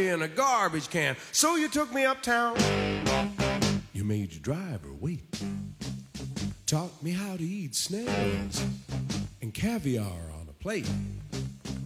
me in a garbage can. So you took me uptown. You made your driver wait. Taught me how to eat snails and caviar on a plate.